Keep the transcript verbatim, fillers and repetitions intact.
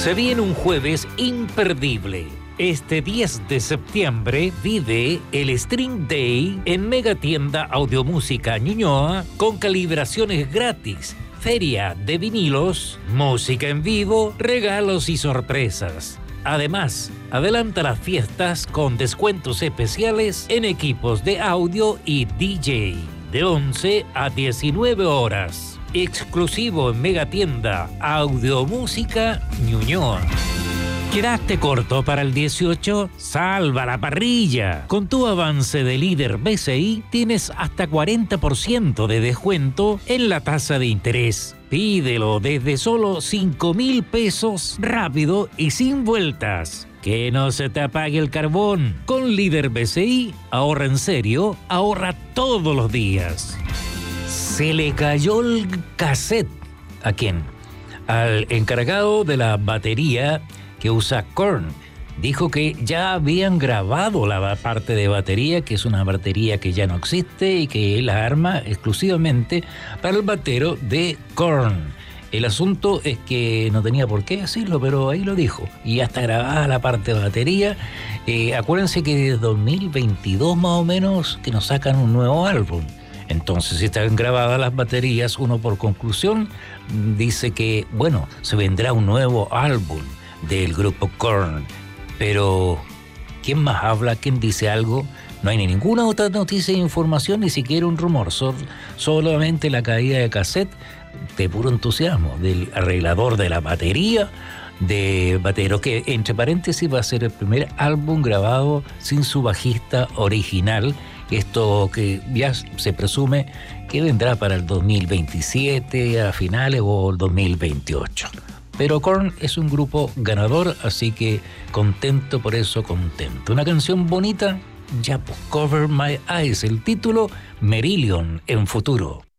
Se viene un jueves imperdible. Este diez de septiembre vive el String Day en Megatienda Audiomúsica Ñuñoa con calibraciones gratis, feria de vinilos, música en vivo, regalos y sorpresas. Además, adelanta las fiestas con descuentos especiales en equipos de audio y D J de once a diecinueve horas. Exclusivo en Megatienda Audiomúsica Ñuñoa. ¿Quedaste corto para el dieciocho? ¡Salva la parrilla! Con tu avance de líder B C I tienes hasta cuarenta por ciento de descuento en la tasa de interés. Pídelo desde solo cinco mil pesos, rápido y sin vueltas. Que no se te apague el carbón. Con líder B C I, ahorra en serio, ahorra todos los días. Se le cayó el cassette. ¿A quién? Al encargado de la batería que usa Korn. Dijo que ya habían grabado la parte de batería, que es una batería que ya no existe y que la arma exclusivamente para el batero de Korn. El asunto es que no tenía por qué decirlo, pero ahí lo dijo. Y ya está grabada la parte de batería. Eh, acuérdense que desde dos mil veintidós más o menos que nos sacan un nuevo álbum. Entonces, si están grabadas las baterías, uno por conclusión dice que, bueno, se vendrá un nuevo álbum del grupo Korn. Pero, ¿quién más habla? ¿Quién dice algo? No hay ni ninguna otra noticia de información, ni siquiera un rumor. Sol, solamente la caída de cassette de puro entusiasmo del arreglador de la batería, de Batero, que entre paréntesis va a ser el primer álbum grabado sin su bajista original. Esto que ya se presume que vendrá para el dos mil veintisiete a finales o el dos mil veintiocho. Pero Korn es un grupo ganador, así que contento por eso, contento. Una canción bonita, ya, Cover My Eyes, el título, Merillion en futuro.